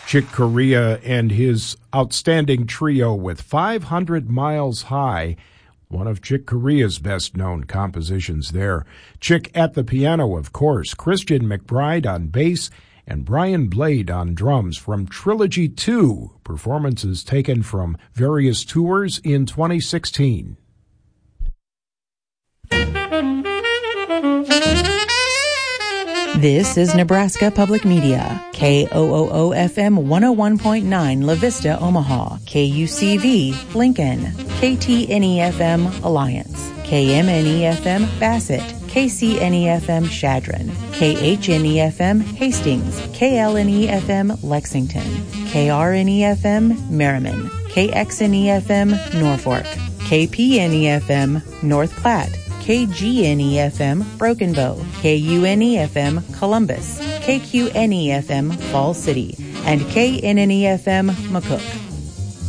Chick Corea and his outstanding trio with 500 Miles High, one of Chick Corea's best-known compositions there. Chick at the piano, of course, Christian McBride on bass, and Brian Blade on drums from Trilogy 2, performances taken from various tours in 2016. This is Nebraska Public Media, KOOO-FM 101.9 La Vista, Omaha, KUCV, Lincoln, KTNE-FM, Alliance, KMNE-FM, Bassett, KCNE-FM, Chadron, KHNE-FM, Hastings, KLNE-FM, Lexington, KRNE-FM, Merriman, KXNE-FM, Norfolk, KPNE-FM, North Platte, KGNE-FM, Broken Bow, KUNE-FM, Columbus, KQNE-FM, Fall City, and KNNE-FM, McCook.